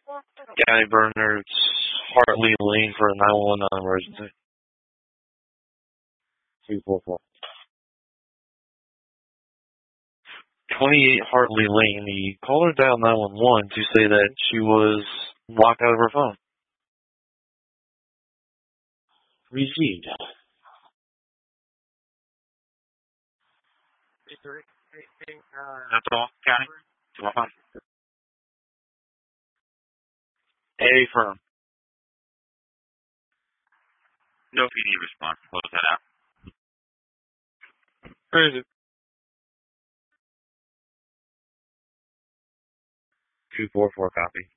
County Bernard's Hartley Lane for a 911 emergency. 244. 28 Hartley Lane. The caller dialed 911 to say that she was locked out of her phone. Received. That's all, County? A firm. No PD response. Close that out. Where is it? 244 copy.